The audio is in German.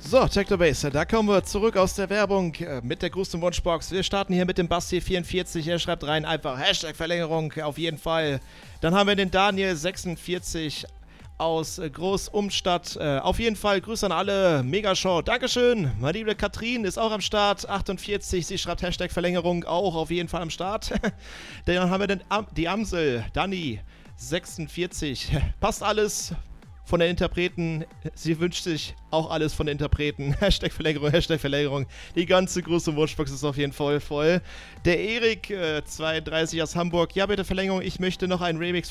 So, Check the Base, da kommen wir zurück aus der Werbung mit der Gruß zum Wunschbox. Wir starten hier mit dem Basti44, er schreibt rein einfach Hashtag Verlängerung, auf jeden Fall. Dann haben wir den Daniel46 aus Großumstadt. Auf jeden Fall Grüße an alle, Megashow, Dankeschön. Meine liebe Katrin ist auch am Start, 48, sie schreibt Hashtag Verlängerung, auch auf jeden Fall am Start. Dann haben wir die Amsel, Dani, 46, passt alles von den Interpreten, sie wünscht sich auch alles von den Interpreten. Hashtag Verlängerung. Die ganze große Wunschbox ist auf jeden Fall voll. Der Erik, 32 aus Hamburg, ja bitte Verlängerung, ich möchte noch einen Remix